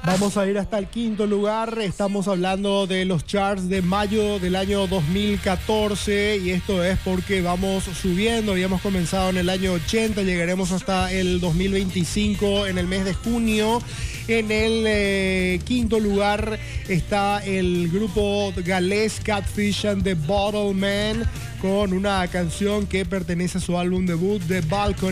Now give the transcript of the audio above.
Vamos a ir hasta el quinto lugar. Estamos hablando de los charts de mayo del año 2014 y esto es porque vamos subiendo. Habíamos comenzado en el año 80, llegaremos hasta el 2025 en el mes de junio. En el quinto lugar está el grupo galés Catfish and the Bottlemen con una canción que pertenece a su álbum debut, The Balcony.